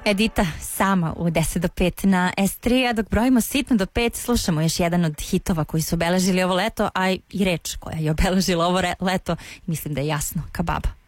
Edita sama u 10 do 5 na S3, a dok brojimo sitno do 5 slušamo još jedan od hitova koji su obeležili ovo leto, a i reč koja je obeležila ovo leto, mislim da je jasno, Kababa.